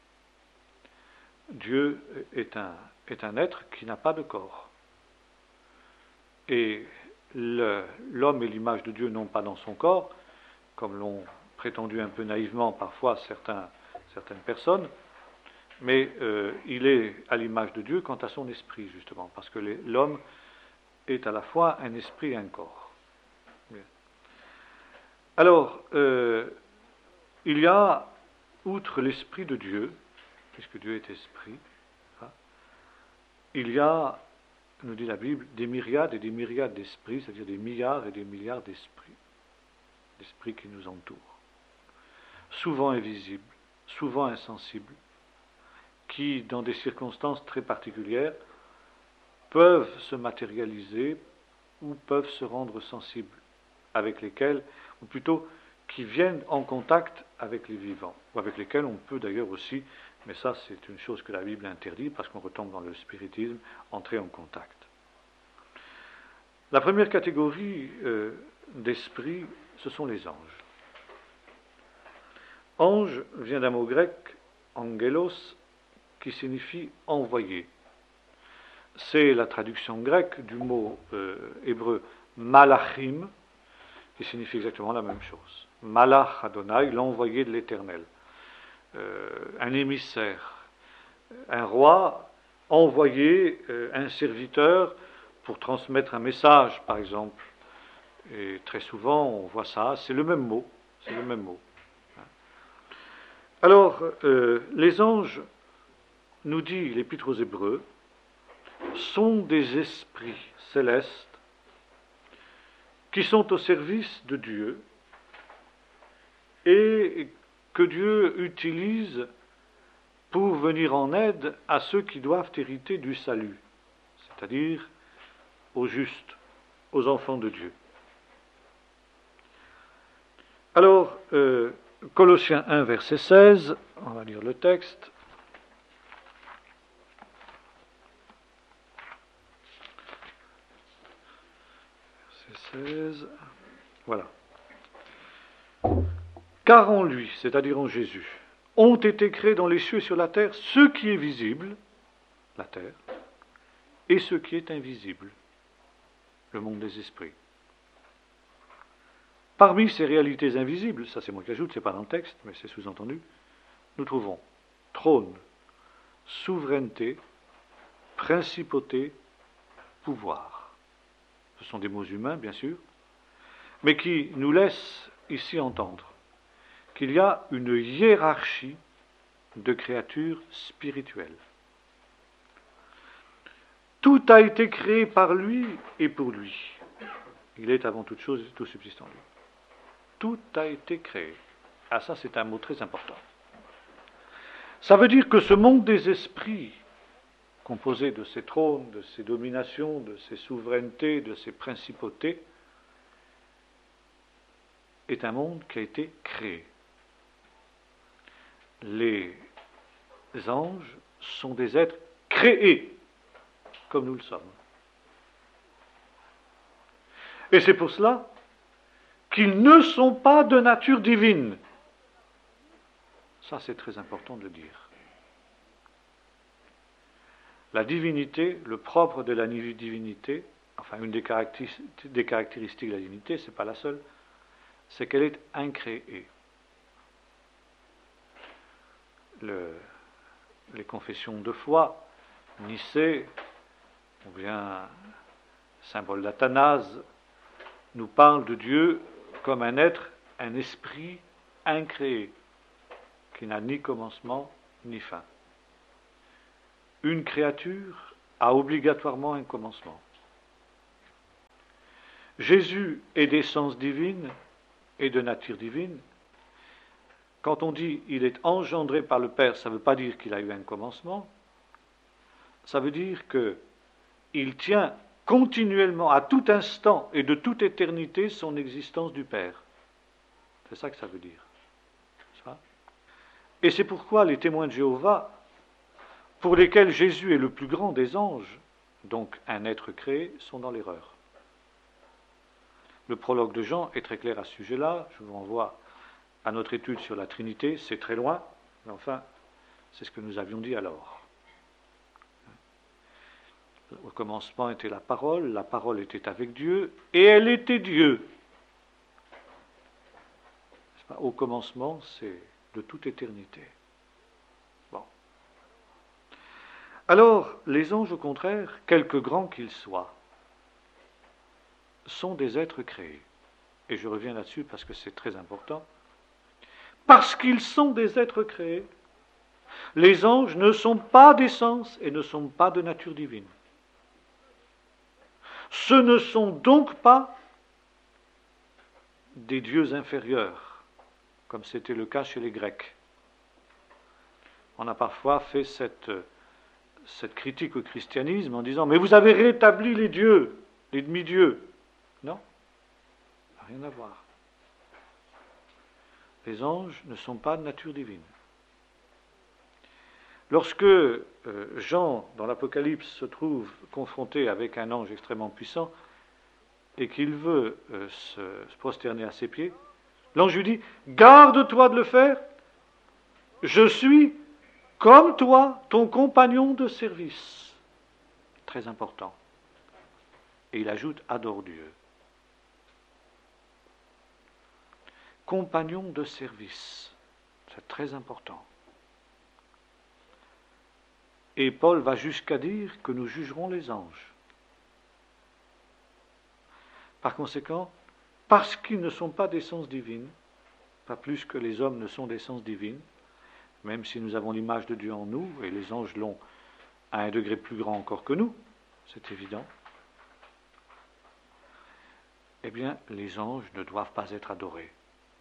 Dieu est un être qui n'a pas de corps. Et l'homme et l'image de Dieu n'ont pas dans son corps, comme l'ont prétendu un peu naïvement parfois certains certaines personnes, mais il est à l'image de Dieu quant à son esprit, justement, parce que l'homme est à la fois un esprit et un corps. Bien. Alors, il y a, outre l'esprit de Dieu, puisque Dieu est esprit, hein, il y a, nous dit la Bible, des myriades et des myriades d'esprits, c'est-à-dire des milliards et des milliards d'esprits qui nous entourent, souvent invisibles, souvent insensibles, qui, dans des circonstances très particulières, peuvent se matérialiser ou peuvent se rendre sensibles, avec lesquels, ou plutôt qui viennent en contact avec les vivants, ou avec lesquels on peut d'ailleurs aussi, mais ça c'est une chose que la Bible interdit parce qu'on retombe dans le spiritisme, entrer en contact. La première catégorie d'esprits, ce sont les anges. Ange vient d'un mot grec, angelos, qui signifie envoyé. C'est la traduction grecque du mot hébreu malachim, qui signifie exactement la même chose. Malach Adonai, l'envoyé de l'Éternel. Un émissaire, un roi envoyé, un serviteur pour transmettre un message, par exemple. Et très souvent, on voit ça, c'est le même mot. C'est le même mot. Alors, les anges, nous dit l'Épître aux Hébreux, sont des esprits célestes qui sont au service de Dieu et que Dieu utilise pour venir en aide à ceux qui doivent hériter du salut, c'est-à-dire aux justes, aux enfants de Dieu. Alors, Colossiens 1, verset 16, on va lire le texte. Verset 16, voilà. Car en lui, c'est-à-dire en Jésus, ont été créés dans les cieux et sur la terre ce qui est visible, la terre, et ce qui est invisible, le monde des esprits. Parmi ces réalités invisibles, ça c'est moi qui ajoute, c'est pas dans le texte, mais c'est sous-entendu, nous trouvons trône, souveraineté, principauté, pouvoir. Ce sont des mots humains, bien sûr, mais qui nous laissent ici entendre qu'il y a une hiérarchie de créatures spirituelles. Tout a été créé par lui et pour lui. Il est avant toute chose et tout subsiste en lui. Tout a été créé. Ah, ça c'est un mot très important. Ça veut dire que ce monde des esprits, composé de ces trônes, de ces dominations, de ces souverainetés, de ces principautés, est un monde qui a été créé. Les anges sont des êtres créés, comme nous le sommes. Et c'est pour cela qu'ils ne sont pas de nature divine. Ça, c'est très important de le dire. La divinité, le propre de la divinité, enfin une des caractéristiques de la divinité, ce n'est pas la seule, c'est qu'elle est incréée. Les confessions de foi, Nicée, ou bien symbole d'Athanase, nous parlent de Dieu comme un être, un esprit incréé, qui n'a ni commencement ni fin. Une créature a obligatoirement un commencement. Jésus est d'essence divine et de nature divine. Quand on dit il est engendré par le Père, ça ne veut pas dire qu'il a eu un commencement. Ça veut dire qu'il tient continuellement, à tout instant et de toute éternité, son existence du Père. C'est ça que ça veut dire. Ça. Et c'est pourquoi les témoins de Jéhovah, pour lesquels Jésus est le plus grand des anges, donc un être créé, sont dans l'erreur. Le prologue de Jean est très clair à ce sujet-là. Je vous renvoie à notre étude sur la Trinité. C'est très loin, mais enfin, c'est ce que nous avions dit alors. Au commencement était la parole était avec Dieu, et elle était Dieu. Au commencement, c'est de toute éternité. Alors, les anges, au contraire, quelque grands qu'ils soient, sont des êtres créés. Et je reviens là-dessus parce que c'est très important. Parce qu'ils sont des êtres créés, les anges ne sont pas d'essence et ne sont pas de nature divine. Ce ne sont donc pas des dieux inférieurs, comme c'était le cas chez les Grecs. On a parfois fait cette critique au christianisme en disant « Mais vous avez rétabli les dieux, les demi-dieux ». Non, ça n'a rien à voir. Les anges ne sont pas de nature divine. Lorsque Jean, dans l'Apocalypse, se trouve confronté avec un ange extrêmement puissant et qu'il veut se prosterner à ses pieds, l'ange lui dit « Garde-toi de le faire, je suis comme toi, ton compagnon de service. » Très important. Et il ajoute « Adore Dieu. » Compagnon de service, c'est très important. Et Paul va jusqu'à dire que nous jugerons les anges. Par conséquent, parce qu'ils ne sont pas d'essence divine, pas plus que les hommes ne sont d'essence divine, même si nous avons l'image de Dieu en nous, et les anges l'ont à un degré plus grand encore que nous, c'est évident, eh bien, les anges ne doivent pas être adorés.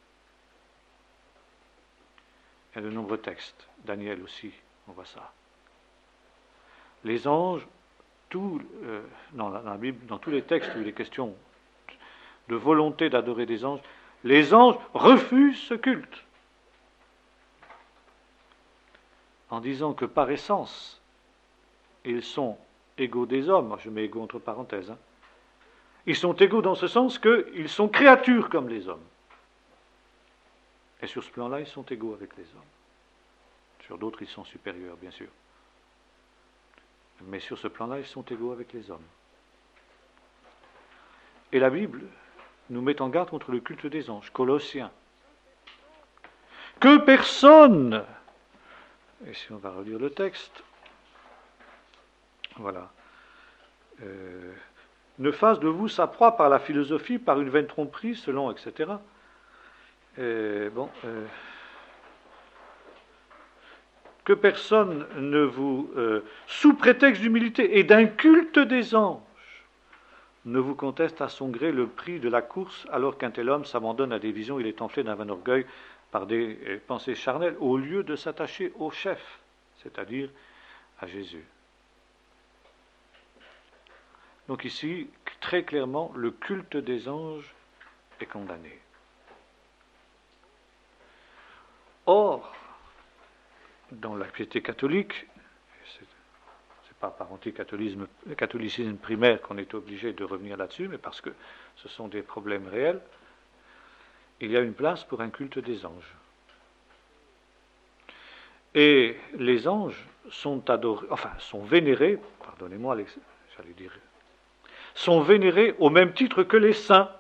Il y a de nombreux textes, Daniel aussi, on voit ça. Les anges, dans la Bible, dans tous les textes où il est question de volonté d'adorer des anges, les anges refusent ce culte en disant que par essence, ils sont égaux des hommes. Je mets égaux entre parenthèses. Ils sont égaux dans ce sens qu'ils sont créatures comme les hommes. Et sur ce plan-là, ils sont égaux avec les hommes. Sur d'autres, ils sont supérieurs, bien sûr. Mais sur ce plan-là, ils sont égaux avec les hommes. Et la Bible nous met en garde contre le culte des anges. Colossiens. Que personne, et si on va relire le texte, voilà, ne fasse de vous sa proie par la philosophie, par une vaine tromperie, selon, etc. Que personne ne vous, sous prétexte d'humilité et d'un culte des anges, ne vous conteste à son gré le prix de la course, alors qu'un tel homme s'abandonne à des visions, il est enflé d'un vain orgueil par des pensées charnelles, au lieu de s'attacher au chef, c'est-à-dire à Jésus. Donc ici, très clairement, le culte des anges est condamné. Or, dans la piété catholique, c'est pas par anticatholicisme primaire qu'on est obligé de revenir là-dessus, mais parce que ce sont des problèmes réels, il y a une place pour un culte des anges. Et les anges sont adorés, sont vénérés, pardonnez-moi, j'allais dire, sont vénérés au même titre que les saints.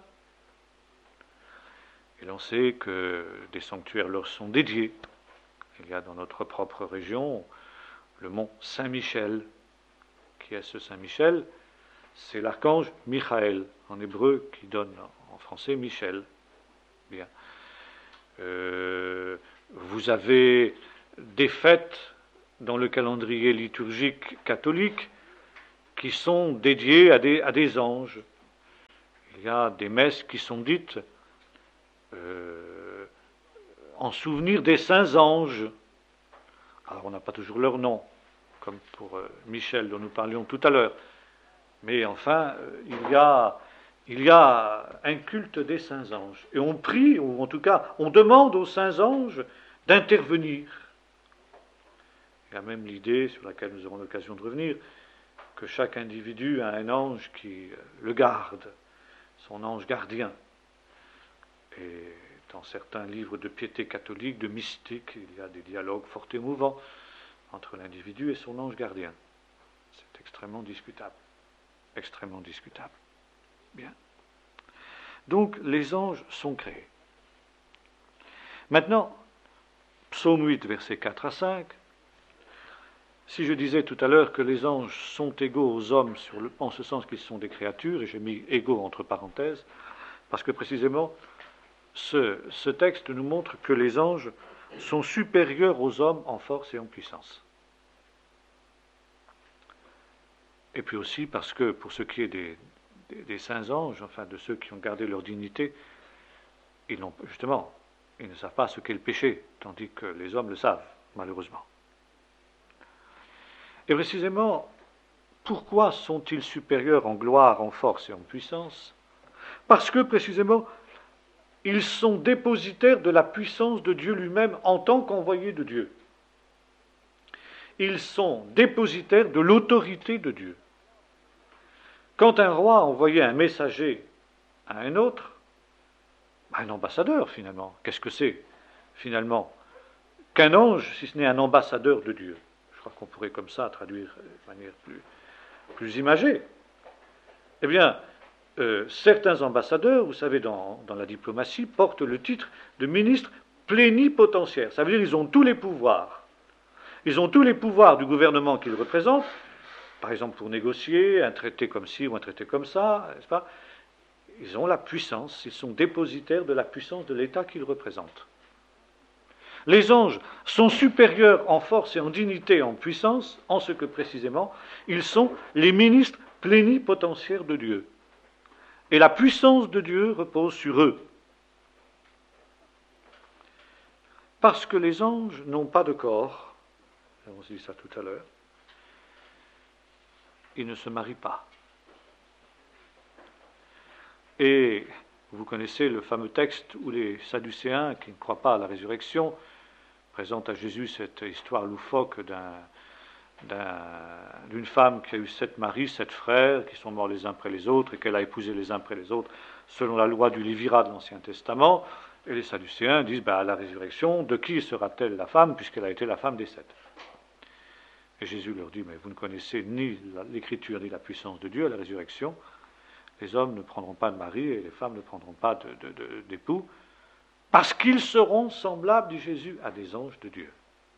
Et l'on sait que des sanctuaires leur sont dédiés. Il y a dans notre propre région le mont Saint-Michel. Qui est ce Saint-Michel? C'est l'archange Michael, en hébreu, qui donne en français Michel. Bien. Vous avez des fêtes dans le calendrier liturgique catholique qui sont dédiées à des anges. Il y a des messes qui sont dites en souvenir des saints anges. Alors on n'a pas toujours leur nom, comme pour Michel dont nous parlions tout à l'heure. Mais enfin, il y a un culte des saints anges. Et on prie, ou en tout cas, on demande aux saints anges d'intervenir. Il y a même l'idée, sur laquelle nous aurons l'occasion de revenir, que chaque individu a un ange qui le garde, son ange gardien. Et dans certains livres de piété catholique, de mystique, il y a des dialogues fort émouvants entre l'individu et son ange gardien. C'est extrêmement discutable. Extrêmement discutable. Bien. Donc, les anges sont créés. Maintenant, psaume 8, versets 4 à 5, Si je disais tout à l'heure que les anges sont égaux aux hommes en ce sens qu'ils sont des créatures, et j'ai mis égaux entre parenthèses, parce que précisément ce texte nous montre que les anges sont supérieurs aux hommes en force et en puissance. Et puis aussi parce que pour ce qui est des saints anges, enfin de ceux qui ont gardé leur dignité, ils ne savent pas ce qu'est le péché, tandis que les hommes le savent, malheureusement. Et précisément, pourquoi sont-ils supérieurs en gloire, en force et en puissance? Parce que précisément, ils sont dépositaires de la puissance de Dieu lui-même en tant qu'envoyés de Dieu. Ils sont dépositaires de l'autorité de Dieu. Quand un roi envoyait un messager à un autre, un ambassadeur finalement, qu'est-ce que c'est finalement qu'un ange si ce n'est un ambassadeur de Dieu? Je crois qu'on pourrait comme ça traduire de manière plus imagée. Eh bien, certains ambassadeurs, vous savez, dans la diplomatie, portent le titre de ministre plénipotentiaire. Ça veut dire qu'ils ont tous les pouvoirs. Ils ont tous les pouvoirs du gouvernement qu'ils représentent, par exemple pour négocier un traité comme ci ou un traité comme ça, n'est-ce pas? Ils ont la puissance, ils sont dépositaires de la puissance de l'État qu'ils représentent. Les anges sont supérieurs en force et en dignité et en puissance, en ce que précisément, ils sont les ministres plénipotentiaires de Dieu. Et la puissance de Dieu repose sur eux. Parce que les anges n'ont pas de corps, on s'est dit ça tout à l'heure, ils ne se marient pas. Et vous connaissez le fameux texte où les Sadducéens, qui ne croient pas à la résurrection, présentent à Jésus cette histoire loufoque d'une femme qui a eu 7 maris, 7 frères, qui sont morts les uns après les autres, et qu'elle a épousé les uns après les autres, selon la loi du Lévirat de l'Ancien Testament. Et les Sadducéens disent, à la résurrection, de qui sera-t-elle la femme, puisqu'elle a été la femme des 7? Et Jésus leur dit, mais vous ne connaissez ni l'Écriture ni la puissance de Dieu à la résurrection. Les hommes ne prendront pas de mari et les femmes ne prendront pas d'époux, parce qu'ils seront semblables, dit Jésus, à des anges de Dieu.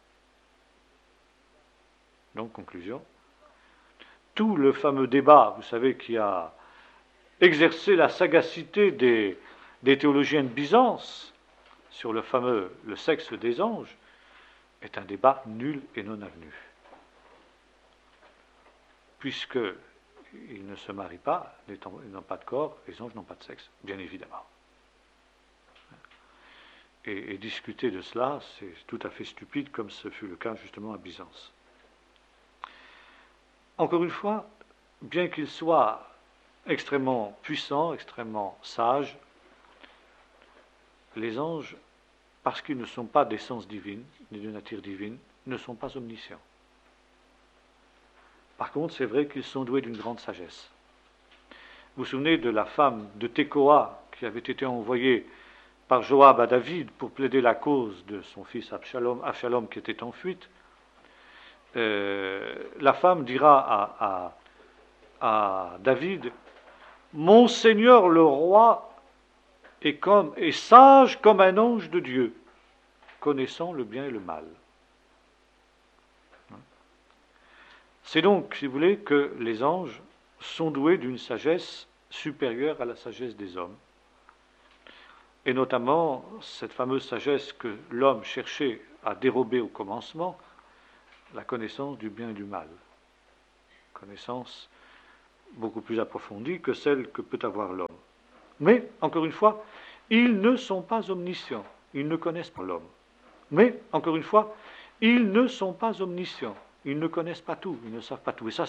Donc, conclusion, tout le fameux débat, vous savez, qui a exercé la sagacité des théologiens de Byzance sur le sexe des anges, est un débat nul et non avenu. Puisqu'ils ne se marient pas, ils n'ont pas de corps, les anges n'ont pas de sexe, bien évidemment. Et discuter de cela, c'est tout à fait stupide, comme ce fut le cas justement à Byzance. Encore une fois, bien qu'ils soient extrêmement puissants, extrêmement sages, les anges, parce qu'ils ne sont pas d'essence divine, ni de nature divine, ne sont pas omniscients. Par contre, c'est vrai qu'ils sont doués d'une grande sagesse. Vous vous souvenez de la femme de Tekoa qui avait été envoyée par Joab à David pour plaider la cause de son fils Absalom qui était en fuite. La femme dira à David, « Mon Seigneur le roi est sage comme un ange de Dieu, connaissant le bien et le mal. » C'est donc, si vous voulez, que les anges sont doués d'une sagesse supérieure à la sagesse des hommes. Et notamment, cette fameuse sagesse que l'homme cherchait à dérober au commencement, la connaissance du bien et du mal. Connaissance beaucoup plus approfondie que celle que peut avoir l'homme. Mais, encore une fois, ils ne sont pas omniscients. Ils ne connaissent pas l'homme. Mais, encore une fois, ils ne sont pas omniscients. Ils ne connaissent pas tout, ils ne savent pas tout. Et ça,